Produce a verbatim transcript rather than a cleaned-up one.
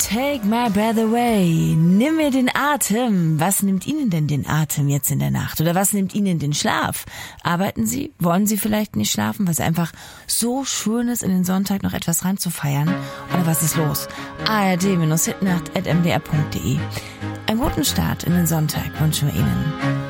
Take my breath away. Nimm mir den Atem. Was nimmt Ihnen denn den Atem jetzt in der Nacht? Oder was nimmt Ihnen den Schlaf? Arbeiten Sie? Wollen Sie vielleicht nicht schlafen, weil es einfach so schön ist, in den Sonntag noch etwas ranzufeiern? Oder was ist los? A R D Bindestrich hitnacht at m d r punkt d e. Einen guten Start in den Sonntag wünschen wir Ihnen.